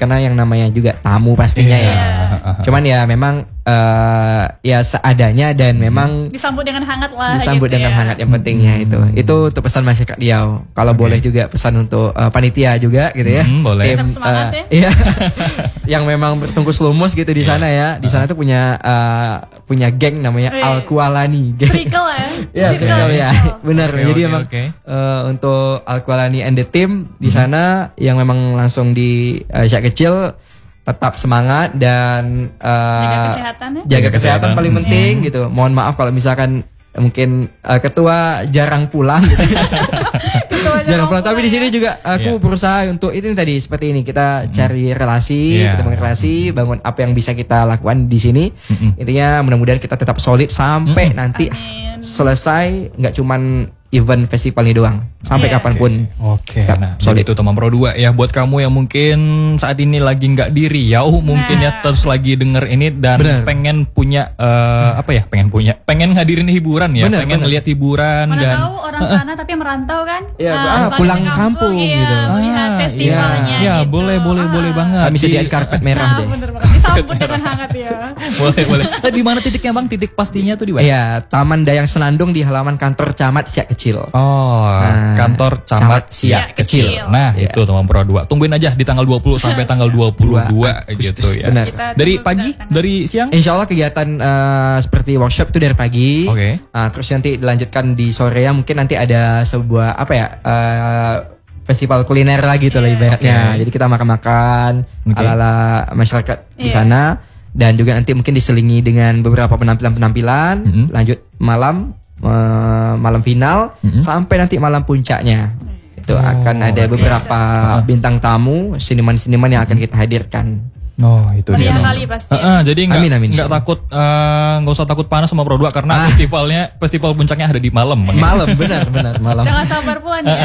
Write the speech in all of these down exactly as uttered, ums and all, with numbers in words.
karena yang namanya juga tamu pastinya yeah. ya. Cuman ya memang uh, ya seadanya dan hmm. memang disambut dengan hangat lah. Disambut gitu dengan ya. hangat yang pentingnya hmm. itu. Itu untuk pesan masyarakat Riau. Kalau okay. boleh juga pesan untuk uh, panitia juga gitu ya. Hmm, boleh. Tim, semangat uh, ya. Iya. Yang memang bertungkus lumus gitu di sana ya. Di sana tuh punya uh, punya geng namanya Wih. Al-Kualani. Circle ya. Iya, circle ya. Benar. Okay, Jadi okay, emang okay. Uh, untuk Al-Kualani and the team di sana yang memang langsung di uh, sejak kecil tetap semangat dan uh, jaga kesehatan ya. Jaga kesehatan paling penting hmm. gitu. Mohon maaf kalau misalkan mungkin uh, ketua jarang pulang gitu. Jarang pulang, tapi di sini juga aku yeah. berusaha untuk itu tadi seperti ini, kita mm. cari relasi, yeah. kita bangun relasi, bangun apa yang bisa kita lakukan di sini. Mm-mm. Intinya mudah-mudahan kita tetap solid sampai mm. nanti Amin. Selesai, nggak cuman event festival ini doang, sampai yeah. kapanpun. Oke, okay. okay. Nah solid itu teman Pro dua ya, buat kamu yang mungkin saat ini lagi nggak di Riau, mungkin nah. ya terus lagi denger ini dan bener. pengen punya uh, apa ya, pengen punya, pengen ngadirin hiburan ya, bener, pengen bener. ngeliat hiburan. Mana dan tahu orang sana tapi merantau kan? Ya, ah, ah, pulang kampung, kampung iya, gitu. Melihat ah, festivalnya. Ya, gitu. boleh, boleh, ah. boleh banget. Kami sediain karpet merah nah, deh. Bener banget. Disambut dengan hangat ya. Boleh, boleh. Nah, di mana titiknya bang? Titik pastinya tuh di mana? Iya, Taman Dayang Senandung di halaman kantor camat Siak Kecil. Oh, nah, kantor camat, camat Siak Kecil. Kecil. Nah, ya. Itu teman Pro dua. Tungguin aja di tanggal dua puluh sampai tanggal dua puluh dua gitu ya. Benar. Dari pagi, dari siang? Insya Allah kegiatan uh, seperti workshop itu dari pagi. Oke. Okay. Nah, terus nanti dilanjutkan di sore ya. Mungkin nanti ada sebuah apa ya? Uh, festival kuliner lagi tuh lah ibaratnya. Okay. Jadi kita makan-makan okay. ala-ala masyarakat yeah. di sana. Dan juga nanti mungkin diselingi dengan beberapa penampilan-penampilan. Mm-hmm. Lanjut malam, uh, malam final, mm-hmm. sampai nanti malam puncaknya. Itu oh, akan ada okay. beberapa uh. bintang tamu, seniman-seniman yang akan kita hadirkan. Oh itu dia. Kali pasti. Uh, uh, jadi nggak amin, amin, nggak takut nggak uh, usah takut panas sama Pro dua karena ah. festivalnya festival puncaknya ada di malam. Malam benar benar malam. Jangan sabar pula nih. Ya.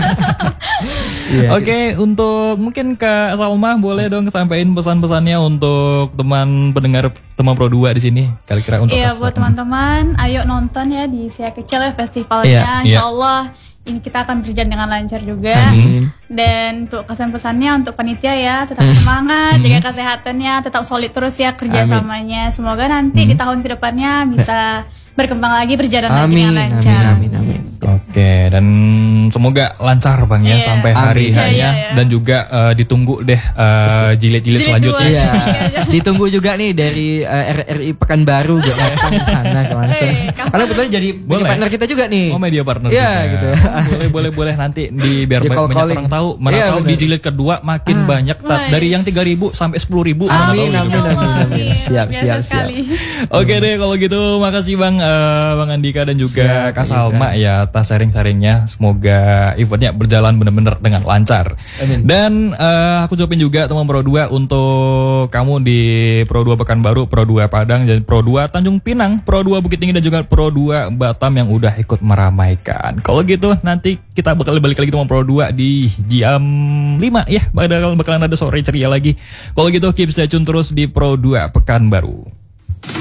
yeah, Oke okay, untuk mungkin Kak Salma boleh dong sampaikan pesan-pesannya untuk teman pendengar teman Pro dua di sini kira-kira untuk. Iya buat teman-teman, ayo nonton ya di Siak Kecil ya festivalnya. Yeah. Insya Allah. Yeah. Ini kita akan berjalan dengan lancar juga. Amin. Dan untuk kesan-pesannya untuk panitia ya, tetap semangat, hmm. jaga kesehatannya, tetap solid terus ya kerjasamanya. Amin. Semoga nanti hmm. di tahun kedepannya bisa berkembang lagi, berjalan amin. lagi dengan lancar. Amin, amin, amin. Oke, dan semoga lancar bang ya yeah. sampai hari hanya yeah, yeah. dan juga uh, ditunggu deh uh, jilid-jilid selanjutnya. Iya. Ditunggu juga nih dari uh, R R I Pekanbaru buat datang ke sana langsung. Hey, karena betul jadi boleh. partner kita juga nih. Oh media partner. Iya yeah, gitu. boleh boleh boleh nanti di biar banyak calling. orang tahu. Mana yeah, tahu bener. Di jilid kedua makin ah. banyak nice. Dari yang tiga ribu sampai sepuluh ribu. Amin amin amin, amin, amin. Siap siap siap. Oke deh kalau gitu makasih bang uh, Bang Andika dan juga Kak Salma ya atas sharing-sharingnya. Semoga eventnya berjalan benar-benar dengan lancar. Amin. Dan uh, aku ucapin juga teman Pro dua untuk kamu di Pro dua Pekanbaru, Pro dua Padang, dan Pro dua Tanjung Pinang, Pro dua Bukit Tinggi dan juga Pro dua Batam yang udah ikut meramaikan. Kalau gitu nanti kita bakal balik lagi teman Pro dua di jam lima ya. Bakal bakalan ada sore ceria lagi. Kalau gitu keep stay tune terus di Pro dua Pekanbaru.